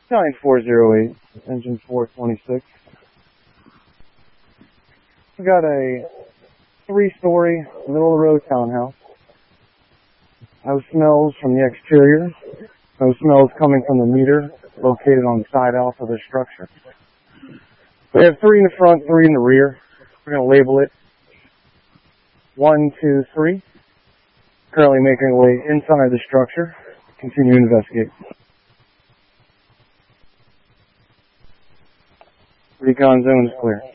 9408, engine 426. We got a 3-story, middle-of-the-road townhouse. No smells from the exterior. No smells coming from the meter located on the side alpha of the structure. We have 3 in the front, 3 in the rear. We're going to label it 1, 2, 3. Currently making our way inside the structure. Continue to investigate. Recon zone is clear.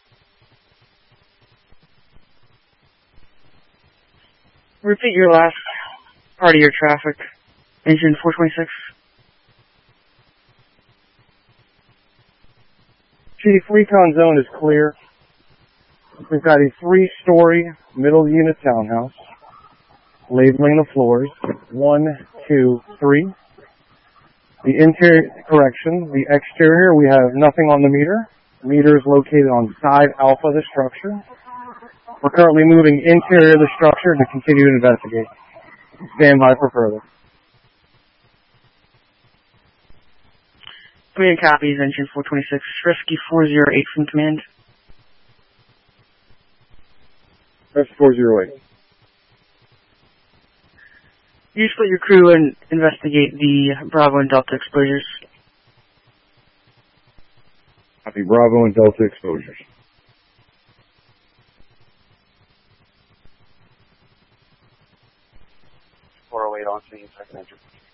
Repeat your last part of your traffic. Engine 426. Chief, recon zone is clear. We've got a 3-story middle unit townhouse. Labeling the floors. 1, 2, 3. The interior, correction, the exterior, we have nothing on the meter. Meter is located on side alpha of the structure. We're currently moving interior of the structure to continue to investigate. Stand by for further. Command copies, engine 426. Rescue 408 from command. Rescue 408. You split your crew and investigate the Bravo and Delta exposures. Copy, Bravo and Delta exposures. 408 on scene, second engine.